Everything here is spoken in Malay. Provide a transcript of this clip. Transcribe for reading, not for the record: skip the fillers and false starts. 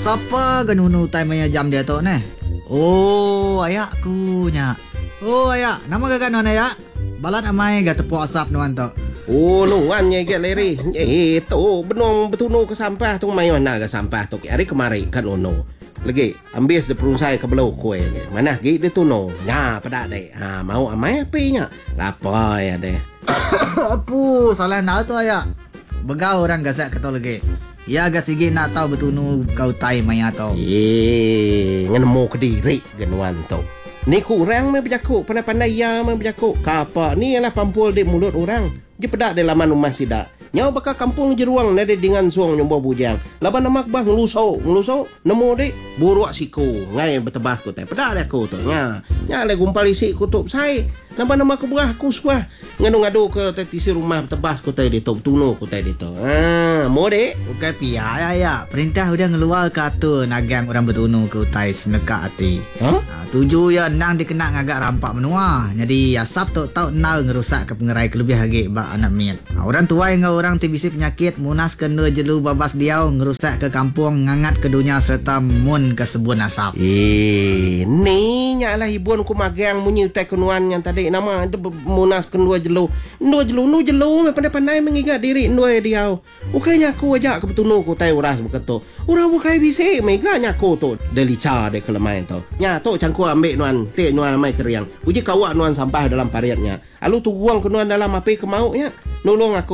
Siapa genunu time maya jam dia tu ne? Oh, ayakku nya. Oh, ayak. Nama gak non ayak? Balat amai gak tepuk asap nuan tu. Oh, nuan nya get leri. Tu benong betunu ke sampah tu mai mana ke sampah tu. Hari kemari kan ono. Lagi ambil de perungsai ke belau kue. Mana gi de tuno. Nya pada dek. Ha mau amai apinya. Lapa ya deh. Apu, salah nak tu ayak. Begau orang gasak kata lagi. Ya agak sigi nak tahu betunu kau tai maya tu. Ngenemu ke diri genuan tu. Ni kurang me berjakuk, pandai-pandai ya me berjakuk. Kapa ni ialah pampul di mulut orang. Dia pedak di laman rumah sidak. Nyau bakal kampung jeruang nade dengan suang nyombo bujang. Laban namak bah ngeluso, nemu dek buruak siku. Ngai betebah ku teh. Pedak dah ku tu nya. Nya le gumpal isi kutup sai. Laban nama ku berah ku suah. Ngadu-ngadu ke tisi rumah betebah ku teh di tu tunu ku teh di tu. Mau dek. Bukan pia ya. Perintah udah ngeluar kata nagang orang betunu ke utai seneka hati. Tuju ya nang dikena ngagak rampak menua. Jadi asap tu tahu nal ngerusak ke pengerai kelebih lagi bak anak miat. Orang tua yang orang tibisi penyakit munas kena jelu babas diau ngerusak ke kampung ngangat ke dunia serta mun ke sebun asap. Ni nyalah ibuan ku magang munyi utai kenuan yang tadi nama itu munas kedua jelu. Nu jelu pandai-pandai mengingat diri dua diau. Ukainya aku ajak ke betunu ku tai uras beketu. Urang bukai bisi meganya ku tu delica de kelemai tu. Nya tu cangku ambil nuan, te nuan mai keriang. Uji kawak nuan sampah dalam pariatnya. Alu tu buang ke nuan dalam api kemau nya. Nolong aku